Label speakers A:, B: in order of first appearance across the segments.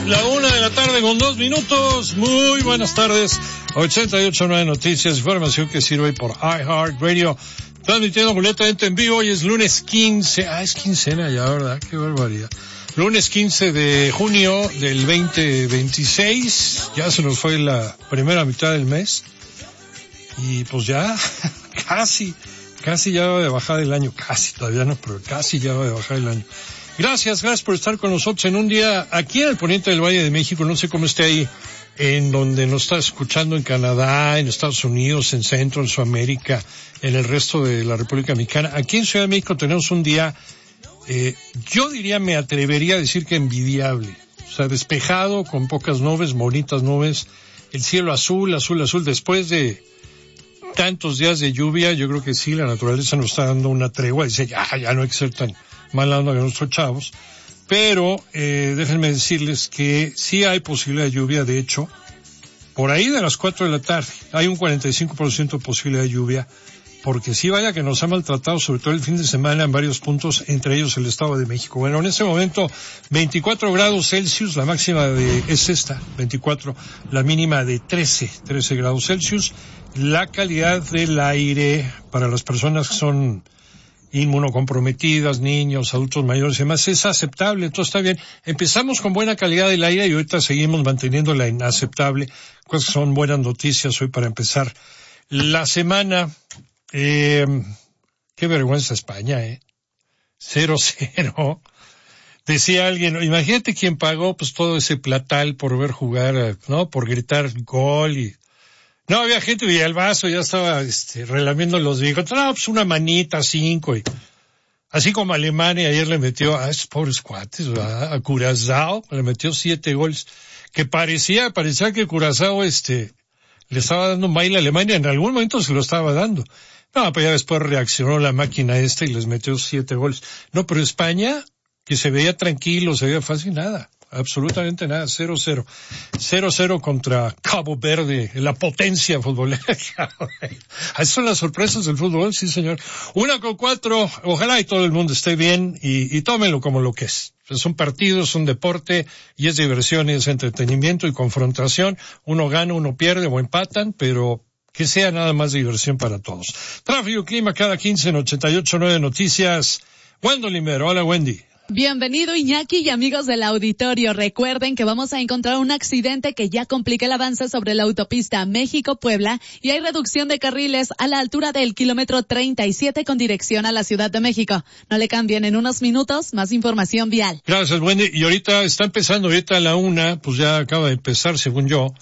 A: La 1:02 p.m. Muy buenas tardes. 88.9 Noticias, información que sirve por iHeartRadio. Transmitiendo completamente en vivo. Hoy es lunes 15. Es quincena ya, ¿verdad? Qué barbaridad. Lunes 15 de junio del 2026. Ya se nos fue la primera mitad del mes. Y pues ya, casi ya va de bajar el año. Casi, todavía no, pero casi ya va de bajar el año. Gracias por estar con nosotros en un día aquí en el poniente del Valle de México. No sé cómo esté ahí, en donde nos está escuchando, en Canadá, en Estados Unidos, en Centro, en Sudamérica, en el resto de la República Mexicana. Aquí en Ciudad de México tenemos un día, yo diría, me atrevería a decir que envidiable. O sea, despejado, con pocas nubes, bonitas nubes, el cielo azul. Después de tantos días de lluvia, yo creo que sí, la naturaleza nos está dando una tregua. Dice, ya no hay que ser tan mala onda que nuestros chavos. Pero déjenme decirles que sí hay posibilidad de lluvia. De hecho, por ahí de las 4 de la tarde hay un 45% de posibilidad de lluvia, porque sí, vaya que nos ha maltratado, sobre todo el fin de semana, en varios puntos, entre ellos el Estado de México. Bueno, en este momento 24 grados Celsius, la máxima es esta, 24, la mínima de 13 grados Celsius. La calidad del aire para las personas que son inmunocomprometidas, niños, adultos mayores y demás, es aceptable, entonces está bien. Empezamos con buena calidad del aire y ahorita seguimos manteniendo la inaceptable, pues son buenas noticias hoy para empezar la semana. Qué vergüenza España, 0-0. Decía alguien, imagínate quién pagó pues todo ese platal por ver jugar, ¿no? Por gritar gol y... No, había gente, veía el vaso, ya estaba relamiendo los hijos. No, pues una manita, 5. Y así como Alemania ayer le metió a esos pobres cuates, ¿verdad? A Curazao, le metió 7 goles. Que parecía que Curazao, le estaba dando un baile a Alemania, en algún momento se lo estaba dando. No, pero ya después reaccionó la máquina y les metió 7 goles. No, pero España, que se veía tranquilo, se veía fácil, nada. Absolutamente nada, 0-0. 0-0 contra Cabo Verde, la potencia futbolera. Esas son las sorpresas del fútbol, sí señor. 1-4, ojalá y todo el mundo esté bien y tómenlo como lo que es. Es un partido, es un deporte y es diversión y es entretenimiento y confrontación. Uno gana, uno pierde o empatan, pero que sea nada más diversión para todos. Tráfico y clima cada 15 en 88.9 Noticias. Wendy Limero, hola Wendy.
B: Bienvenido Iñaki y amigos del auditorio. Recuerden que vamos a encontrar un accidente que ya complica el avance sobre la autopista México-Puebla y hay reducción de carriles a la altura del kilómetro 37 con dirección a la Ciudad de México. No le cambien, en unos minutos más información vial.
A: Gracias, Wendy. Y ahorita está empezando, a la 1, pues ya acaba de empezar según yo,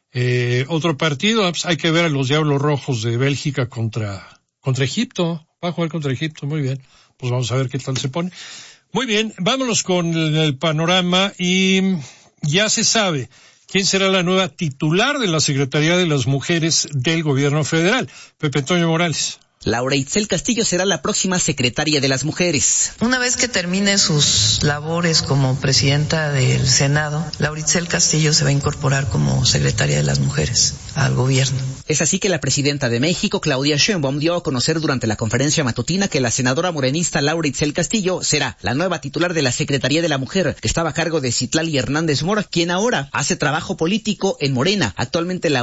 A: otro partido. Pues hay que ver a los Diablos Rojos de Bélgica contra Egipto. Va a jugar contra Egipto, muy bien. Pues vamos a ver qué tal se pone. Muy bien, vámonos con el panorama y ya se sabe quién será la nueva titular de la Secretaría de las Mujeres del Gobierno Federal. Pepe Toño Morales.
C: Laura Itzel Castillo será la próxima secretaria de las mujeres.
D: Una vez que termine sus labores como presidenta del Senado, Laura Itzel Castillo se va a incorporar como secretaria de las mujeres al gobierno.
C: Es así que la presidenta de México, Claudia Sheinbaum, dio a conocer durante la conferencia matutina que la senadora morenista Laura Itzel Castillo será la nueva titular de la Secretaría de la Mujer, que estaba a cargo de Citlali Hernández Mora, quien ahora hace trabajo político en Morena. Actualmente la